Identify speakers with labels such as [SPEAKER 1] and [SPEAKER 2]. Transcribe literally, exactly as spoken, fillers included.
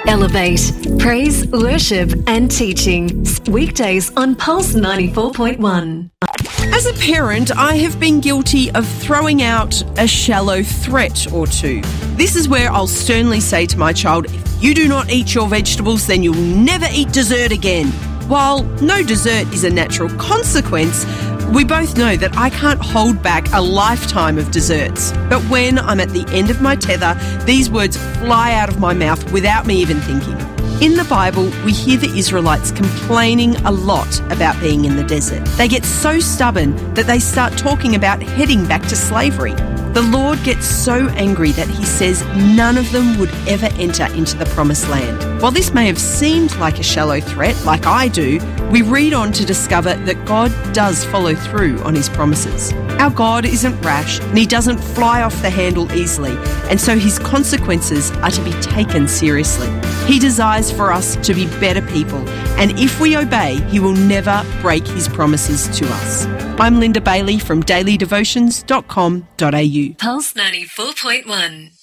[SPEAKER 1] Elevate. Praise, worship and teaching. Weekdays on Pulse ninety-four point one.
[SPEAKER 2] As a parent, I have been guilty of throwing out a shallow threat or two. This is where I'll sternly say to my child, if you do not eat your vegetables, then you'll never eat dessert again. While no dessert is a natural consequence, we both know that I can't hold back a lifetime of desserts. But when I'm at the end of my tether, these words fly out of my mouth without me even thinking. In the Bible, we hear the Israelites complaining a lot about being in the desert. They get so stubborn that they start talking about heading back to slavery. The Lord gets so angry that he says none of them would ever enter into the promised land. While this may have seemed like a shallow threat, like I do, we read on to discover that God does follow through on his promises. Our God isn't rash and he doesn't fly off the handle easily, and so his consequences are to be taken seriously. He desires for us to be better people, and if we obey, he will never break his promises to us. I'm Linda Bailey from daily devotions dot com dot a u.
[SPEAKER 1] Pulse ninety-four point one.